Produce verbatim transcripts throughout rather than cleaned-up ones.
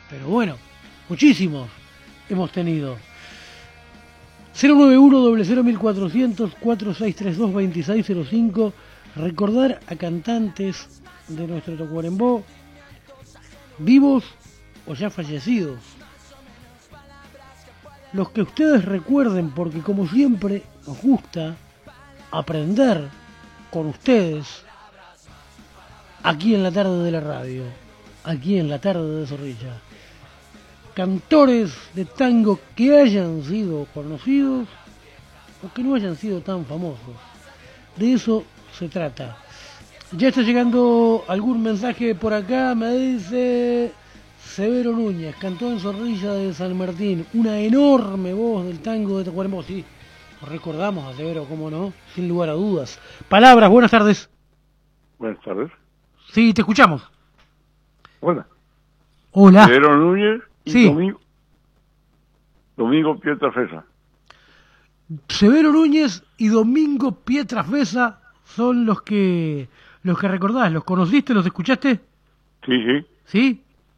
pero bueno, muchísimos hemos tenido. cero nueve uno cero cero mil cuatrocientos cuatro seis tres dos dos seis cero cinco. Recordar a cantantes de nuestro Tacuarembó, vivos o ya fallecidos. Los que ustedes recuerden, porque como siempre nos gusta aprender con ustedes aquí en la tarde de la radio, aquí en la tarde de Zorrilla. Cantores de tango que hayan sido conocidos o que no hayan sido tan famosos. De eso se trata. Ya está llegando algún mensaje por acá, me dice Severo Núñez, cantó en Zorrilla de San Martín, una enorme voz del tango de Tacuarembó. Sí, recordamos a Severo, cómo no, sin lugar a dudas. Palabras, buenas tardes. Buenas tardes. Sí, te escuchamos. Hola. Hola. Severo Núñez y sí. Domingo, Domingo Pietrafesa. Severo Núñez y Domingo Pietrafesa son los que los que recordás. ¿Los conociste? ¿Los escuchaste? Sí, sí. ¿Sí?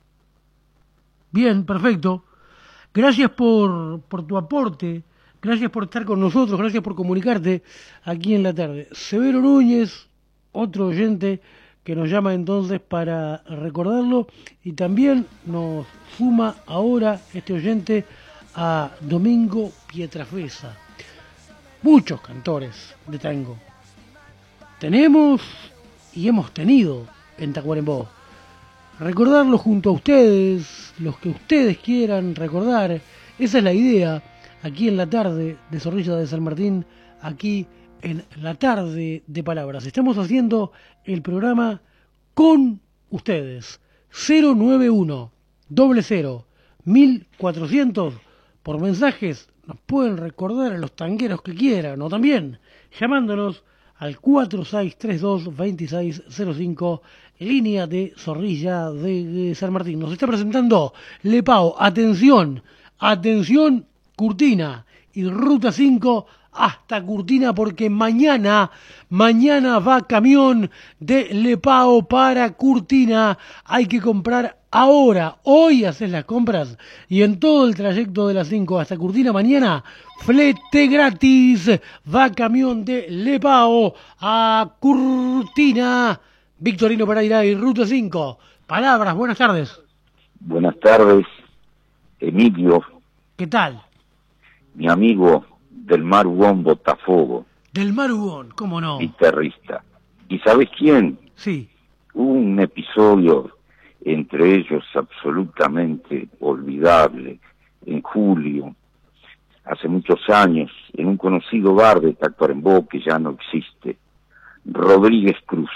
Bien, perfecto. Gracias por, por tu aporte. Gracias por estar con nosotros. Gracias por comunicarte aquí en la tarde. Severo Núñez, otro oyente que nos llama entonces para recordarlo, y también nos suma ahora este oyente a Domingo Pietrafesa. Muchos cantores de tango tenemos y hemos tenido en Tacuarembó. Recordarlos junto a ustedes, los que ustedes quieran recordar, esa es la idea aquí en la tarde de Zorrilla de San Martín, aquí en la tarde de palabras. Estamos haciendo el programa con ustedes. cero nueve uno cero cero mil cuatrocientos por mensajes nos pueden recordar a los tangueros que quieran, o también llamándonos al cuatro seis tres dos dos seis cero cinco, línea de Zorrilla de San Martín. Nos está presentando Lepao. Atención, atención, Curtina y Ruta cinco hasta Curtina, porque mañana, mañana va camión de Lepao para Curtina. Hay que comprar ahora, hoy haces las compras y en todo el trayecto de las cinco hasta Curtina mañana, flete gratis. Va camión de Lepao a Curtina. Victorino Pereira y Ruta cinco. Palabras, buenas tardes. Buenas tardes, Emilio. ¿Qué tal? Mi amigo del Mar Hugón Botafogo. Del Mar Hugón, ¿cómo no? Guitarrista. ¿Y sabes quién? Sí. Hubo un episodio entre ellos absolutamente olvidable en julio, hace muchos años, en un conocido bar de Tacuarembó que ya no existe, Rodríguez Cruz.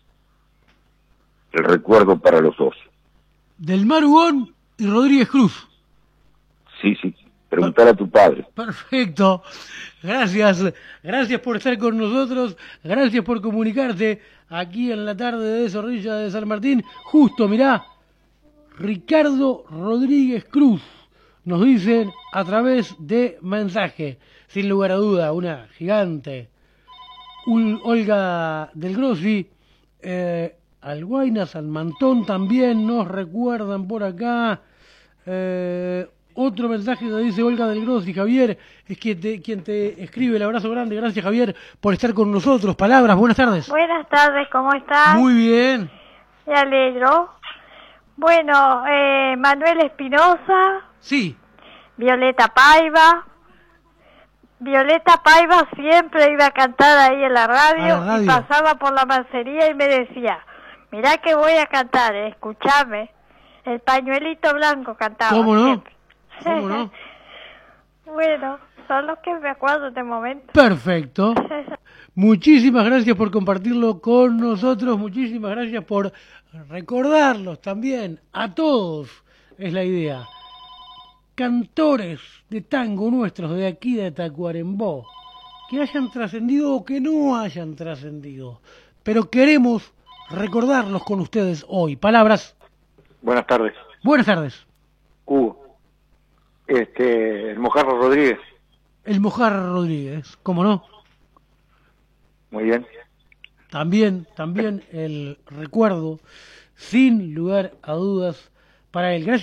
El recuerdo para los dos. Del Mar Hugón y Rodríguez Cruz. Sí, sí. Preguntar a tu padre. Perfecto. Gracias. Gracias por estar con nosotros. Gracias por comunicarte aquí en la tarde de Zorrilla de San Martín. Justo, mirá, Ricardo Rodríguez Cruz nos dicen a través de mensaje. Sin lugar a duda, una gigante. Un Olga del Grossi, eh, Alguaina, San Mantón también nos recuerdan por acá. Eh, Otro mensaje que dice Olga del Grossi, Javier, es quien te, quien te escribe. El abrazo grande. Gracias, Javier, por estar con nosotros. Palabras, buenas tardes. Buenas tardes, ¿cómo estás? Muy bien. Me alegro. Bueno, eh, Manuel Espinosa. Sí. Violeta Paiva. Violeta Paiva siempre iba a cantar ahí en la radio, la radio. Y pasaba por la mancería y me decía, mirá que voy a cantar, eh, escuchame. El pañuelito blanco cantaba. ¿Cómo no? Siempre. ¿Cómo no? Bueno, son los que me acuerdo de momento. Perfecto. Muchísimas gracias por compartirlo con nosotros. Muchísimas gracias por recordarlos también a todos. Es la idea. Cantores de tango nuestros de aquí de Tacuarembó, que hayan trascendido o que no hayan trascendido, pero queremos recordarlos con ustedes hoy. Palabras. Buenas tardes. Buenas tardes. Hugo. Este, el Mojarro Rodríguez. El Mojarro Rodríguez, ¿cómo no? Muy bien. También, también el recuerdo, sin lugar a dudas, para él. Gracias.